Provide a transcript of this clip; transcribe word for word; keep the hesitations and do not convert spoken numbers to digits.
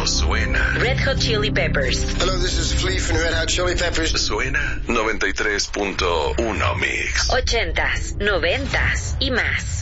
Esto suena Red Hot Chili Peppers. Hello, this is Flea from Red Hot Chili Peppers. Suena noventa y tres punto uno Mix. Ochentas, noventas y más.